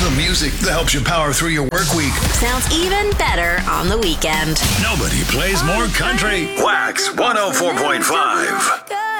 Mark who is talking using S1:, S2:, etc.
S1: The music that helps you power through your work week.
S2: Sounds even better on the weekend.
S1: Nobody plays more country. Wax 104.5.